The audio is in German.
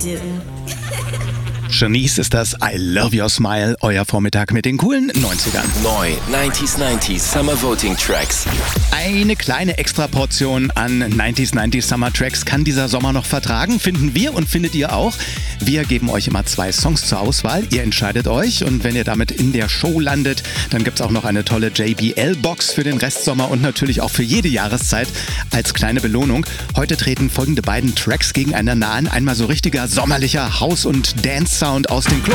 do. Shanice ist das I Love Your Smile, euer Vormittag mit den coolen 90ern. Neu 90s Summer Voting Tracks. Eine kleine Extraportion an 90s Summer Tracks kann dieser Sommer noch vertragen, finden wir und findet ihr auch. Wir geben euch immer 2 Songs zur Auswahl, ihr entscheidet euch und wenn ihr damit in der Show landet, dann gibt's auch noch eine tolle JBL-Box für den Restsommer und natürlich auch für jede Jahreszeit als kleine Belohnung. Heute treten folgende beiden Tracks gegeneinander an, einmal so richtiger sommerlicher House- und Dance-Sound aus den Clubs.